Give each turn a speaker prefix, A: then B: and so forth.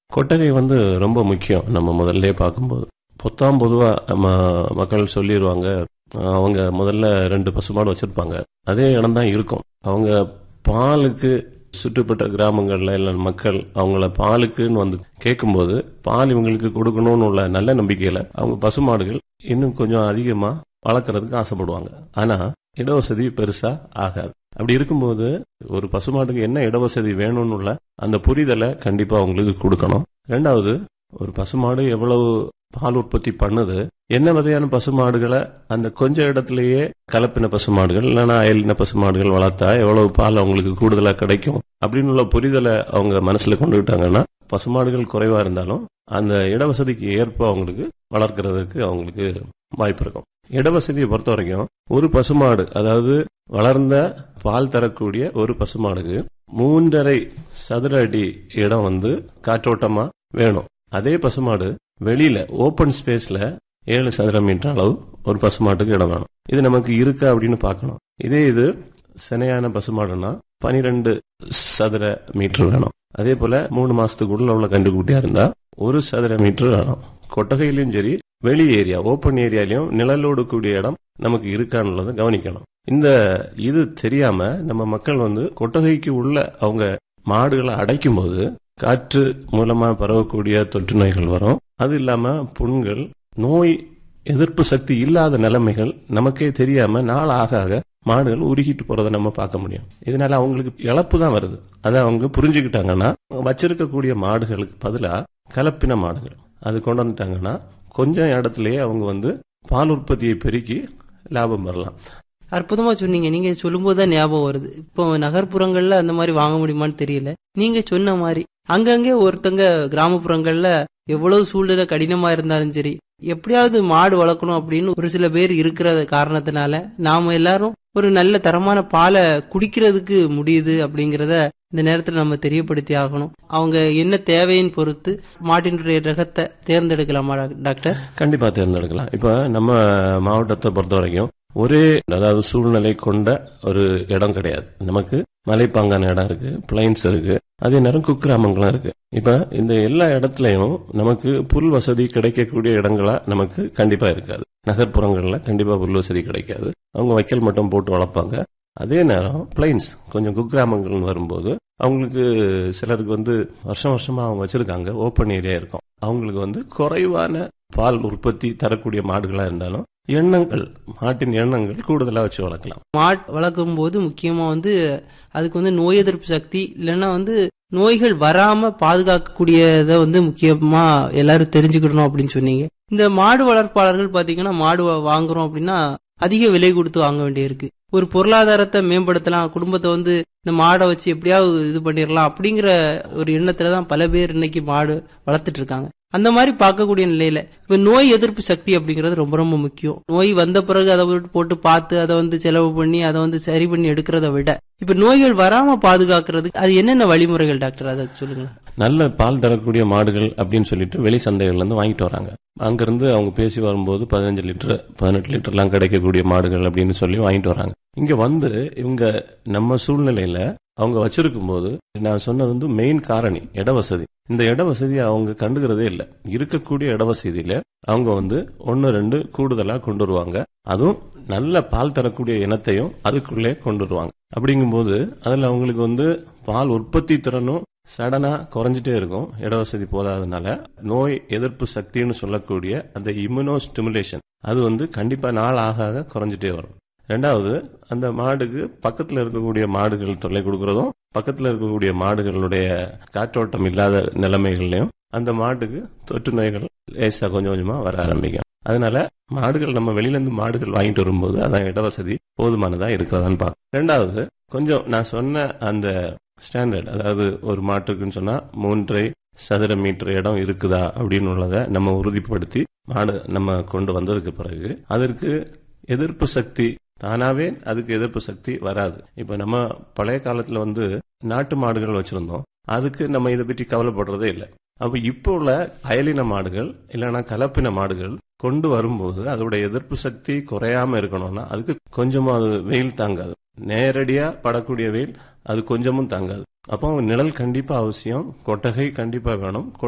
A: கொட்டகை ரொம்ப முக்கியம். நம்ம முதல்ல பார்க்கும்போது பொதுவா மக்கள் சொல்லிடுவாங்க, அவங்க முதல்ல 2 பசுமாடு வச்சிருப்பாங்க, அதே இடம் தான் இருக்கும். அவங்க பாலுக்கு சுற்றுப்பட்ட கிராமங்கள்ல இல்ல மக்கள் அவங்கள பாலுக்குன்னு கேட்கும்போது பால் இவங்களுக்கு கொடுக்கணும்னு உள்ள நல்ல நம்பிக்கையில அவங்க பசுமாடுகள் இன்னும் கொஞ்சம் அதிகமா வளர்க்கறதுக்கு ஆசைப்படுவாங்க. ஆனா இடவசதி பெருசா ஆகாது. அப்படி இருக்கும்போது ஒரு பசுமாட்டுக்கு என்ன இடவசதி வேணும்னு உள்ள அந்த புரிதலை கண்டிப்பா அவங்களுக்கு கொடுக்கணும். 2வது, ஒரு பசுமாடு எவ்வளவு பால் உற்பத்தி பண்ணுது, என்ன வகையான பசுமாடுகளை அந்த கொஞ்ச இடத்திலேயே கலப்பின பசுமாடுகள் இல்லைன்னா அயலின பசுமாடுகள் வளர்த்தா எவ்வளவு பால் அவங்களுக்கு கூடுதலா கிடைக்கும் அப்படின்னு உள்ள புரிதலை அவங்க மனசுல கொண்டுகிட்டாங்கன்னா பசுமாடுகள் குறைவா இருந்தாலும் அந்த இடவசதிக்கு ஏற்ப அவங்களுக்கு வளர்க்கறதுக்கு அவங்களுக்கு வாய்ப்பு இருக்கும். இடவசதியை பொறுத்த வரைக்கும் ஒரு பசுமாடு, அதாவது வளர்ந்த பால் தரக்கூடிய ஒரு பசுமாடுக்கு 3.5 சதுர அடி இடம் காற்றோட்டமா வேணும். அதே பசுமாடு வெளியில ஓபன் ஸ்பேஸ்ல 7 சதுர மீட்டர் அளவு ஒரு பசுமாட்டுக்கு இடம் வேணும். இது நமக்கு இருக்கா அப்படின்னு பார்க்கணும். இது சினையான பசுமாடுன்னா 12 சதுர மீட்டர் வேணும். அதே போல 3 மாசத்துக்குள்ள உள்ள கண்டுக்குட்டியா இருந்தா 1 சதுர மீட்டர் வேணும். கொட்டகையிலும் சரி, வெளி ஏரியா ஓப்பன் ஏரியாலையும் நிழலோடு கூடிய இடம் நமக்கு இருக்கான்னு கவனிக்கணும். இது தெரியாம நம்ம மக்கள் கொட்டகைக்கு உள்ள அவங்க மாடுகளை அடைக்கும் போது காற்று மூலமா பரவக்கூடிய தொற்று நோய்கள் வரும். அது இல்லாம புண்கள், நோய் எதிர்ப்பு சக்தி இல்லாத நிலைமைகள் நமக்கே தெரியாம நாள் ஆக ஆக மாடுகள் உருகிட்டு போறதை நம்ம பார்க்க முடியும். இதனால அவங்களுக்கு இழப்பு தான் வருது. அதை அவங்க புரிஞ்சுக்கிட்டாங்கன்னா வச்சிருக்கக்கூடிய மாடுகளுக்கு பதிலா கலப்பின மாடுகள் அது கொண்டு வந்துட்டாங்கன்னா கொஞ்சம் இடத்துலயே அவங்க பால் உற்பத்தியை பெருக்கி லாபம் பெறலாம்.
B: அற்புதமா சொன்னீங்க. நீங்க சொல்லும் போதுதான் ஞாபகம் வருது. இப்போ நகர்ப்புறங்கள்ல அந்த மாதிரி வாங்க முடியுமான்னு தெரியல. நீங்க சொன்ன மாதிரி அங்கங்கே ஒருத்தங்க கிராமப்புறங்கள்ல எவ்வளவு சூழ்நிலை கடினமா இருந்தாலும் சரி, எப்படியாவது மாடு வளர்க்கணும் அப்படின்னு ஒரு சில பேர் இருக்கிற காரணத்தினால நாம எல்லாரும் ஒரு நல்ல தரமான பாலை குடிக்கிறதுக்கு முடியுது அப்படிங்கறத இந்த நேரத்துல நம்ம தெரியப்படுத்தி ஆகணும். அவங்க என்ன தேவையின் பொறுத்து மாட்டினுடைய ரகத்தை தேர்ந்தெடுக்கலாமா டாக்டர்?
A: கண்டிப்பா தேர்ந்தெடுக்கலாம். இப்ப நம்ம மாவட்டத்தை பொறுத்த வரைக்கும் ஒரே அதாவது சூழ்நிலை கொண்ட ஒரு இடம் கிடையாது. நமக்கு மலைப்பாங்கான இடம் இருக்கு, பிளைன்ஸ் இருக்கு, அதே நேரம் குக்கிராமங்களும் இருக்கு. இப்ப இந்த எல்லா இடத்துலயும் நமக்கு புல் வசதி கிடைக்கக்கூடிய இடங்களா நமக்கு கண்டிப்பா இருக்காது. நகர்ப்புறங்கள்ல கண்டிப்பா புல் வசதி கிடைக்காது. அவங்க வைக்கல் மட்டும் போட்டு வளர்ப்பாங்க. அதே நேரம் பிளைன்ஸ் கொஞ்சம் குக்கிராமங்கள் வரும்போது அவங்களுக்கு சிலருக்கு வருஷம் வருஷமா அவங்க வச்சிருக்காங்க, ஓப்பன் ஏரியா இருக்கும். அவங்களுக்கு குறைவான பால் உற்பத்தி தரக்கூடிய மாடுகளா இருந்தாலும் எண்ணங்கள், மாட்டின் எண்ணங்கள் கூடுதலா வச்சு வளர்க்கலாம்.
B: மாட்டு வளர்க்கும் போது முக்கியமா அதுக்கு நோய் எதிர்ப்பு சக்தி இல்லைன்னா நோய்கள் வராம பாதுகாக்கக்கூடியத முக்கியமா எல்லாரும் தெரிஞ்சுக்கணும் அப்படின்னு சொன்னீங்க. இந்த மாடு வளர்ப்பாளர்கள் பாத்தீங்கன்னா மாடு வாங்குறோம் அப்படின்னா அதிக விலை கொடுத்து வாங்க வேண்டியிருக்கு. ஒரு பொருளாதாரத்தை மேம்படுத்தலாம், குடும்பத்தை இந்த மாடை வச்சு எப்படியாவது இது பண்ணிடலாம் அப்படிங்கிற ஒரு எண்ணத்துலதான் பல பேர் இன்னைக்கு மாடு வளர்த்துட்டு இருக்காங்க. அந்த மாதிரி பார்க்கக்கூடிய நிலையில இப்ப நோய் எதிர்ப்பு சக்தி அப்படிங்கறது ரொம்ப ரொம்ப முக்கியம். நோய் வந்த பிறகு அதை போட்டு பார்த்து அதை செலவு பண்ணி அதை சரி பண்ணி எடுக்கிறத விட இப்ப நோய்கள் வராம பாதுகாக்கிறதுக்கு அது என்னென்ன வழிமுறைகள் டாக்டர், அதை சொல்லுங்க.
A: நல்ல பால் தரக்கூடிய மாடுகள் அப்படின்னு சொல்லிட்டு வெளி சந்தைகள்ல இருந்து வாங்கிட்டு வராங்க. அங்கிருந்து அவங்க பேசி வரும்போது 15 லிட்டர் 18 லிட்டர் எல்லாம் கிடைக்கக்கூடிய மாடுகள் அப்படின்னு சொல்லி வாங்கிட்டு வராங்க. இங்க இவங்க நம்ம சூழ்நிலையில அவங்க வச்சிருக்கும் போது நான் சொன்னது மெயின் காரணி இடவசதி. இந்த இடவசதி அவங்க கண்டுகிறதே இல்லை. இருக்கக்கூடிய இடவசதியில அவங்க 1 2 கூடுதலா கொண்டு வருவாங்க. அதுவும் நல்ல பால் தரக்கூடிய இனத்தையும் அதுக்குள்ளே கொண்டு வருவாங்க. அப்படிங்கும்போது அதுல அவங்களுக்கு பால் உற்பத்தி திறனும் சடனா குறைஞ்சிட்டே இருக்கும். இடவசதி போதாதனால நோய் எதிர்ப்பு சக்தின்னு சொல்லக்கூடிய அந்த இம்யூனோ ஸ்டிமுலேஷன் அது கண்டிப்பா நாள் ஆக ஆக குறைஞ்சிட்டே வரும். 2வது, அந்த மாடுக்கு பக்கத்துல இருக்கக்கூடிய மாடுகள் தொல்லை கொடுக்கறதும், பக்கத்துல இருக்கக்கூடிய மாடுகளுடைய காற்றோட்டம் இல்லாத நிலைமைகள்லயும் அந்த மாட்டுக்கு தொற்று நோய்கள் லேசா கொஞ்சம் கொஞ்சமா வர ஆரம்பிக்கும். அதனால மாடுகள் நம்ம வெளியில இருந்து மாடுகள் வாங்கிட்டு வரும்போது அதான் இடவசதி போதுமானதா இருக்கிறதான்னு பார்க்கணும். 2வது, கொஞ்சம் நான் சொன்ன அந்த ஸ்டாண்டர்ட், அதாவது ஒரு மாட்டுக்குன்னு சொன்னா 3.5 சதுர மீட்டர் இடம் இருக்குதா அப்படின்னு உள்ளதை நம்ம உறுதிப்படுத்தி மாடு நம்ம கொண்டு வந்ததுக்கு பிறகு அதற்கு எதிர்ப்பு சக்தி தானாவே அதுக்கு எதிர்ப்பு சக்தி வராது. இப்ப நம்ம பழைய காலத்துல நாட்டு மாடுகள் வச்சிருந்தோம், அதுக்கு நம்ம இதை பற்றி கவலைப்படுறதே இல்லை. அப்ப இப்போ உள்ள அயலின மாடுகள் இல்லைன்னா கலப்பின மாடுகள் கொண்டு வரும்போது அதோட எதிர்ப்பு சக்தி குறையாம இருக்கணும்னா அதுக்கு கொஞ்சமா அது வெயில் தாங்காது. நேரடியா படக்கூடிய வெயில் அது கொஞ்சமும் தாங்காது. அப்போ நிழல் கண்டிப்பா அவசியம், கொட்டகை கண்டிப்பா வேணும்.